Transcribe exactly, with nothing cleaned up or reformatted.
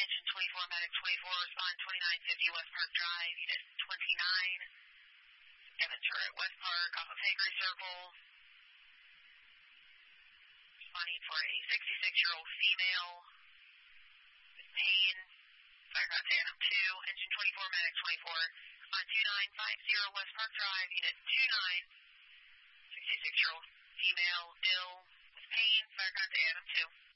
Engine twenty-four, Medic twenty-four, respond twenty-nine fifty West Park Drive, Unit twenty-nine. Amateur at West Park, off of Hickory Circle. Responding for a sixty-six-year-old female with pain. Fire contact Adam two, Engine twenty-four, Medic twenty-four, respond two nine five zero West Park Drive, Unit two nine. sixty-six-year-old female ill with pain. Fire contact Adam two.